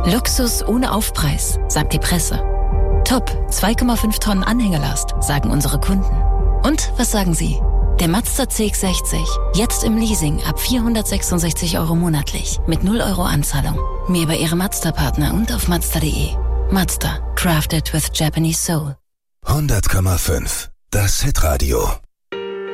Luxus ohne Aufpreis, sagt die Presse. Top, 2,5 Tonnen Anhängelast, sagen unsere Kunden. Und was sagen Sie? Der Mazda CX-60, jetzt im Leasing ab 466 € monatlich, mit 0 € Anzahlung. Mehr bei Ihrem Mazda-Partner und auf Mazda.de. Mazda, crafted with Japanese soul. 100,5, das Hitradio.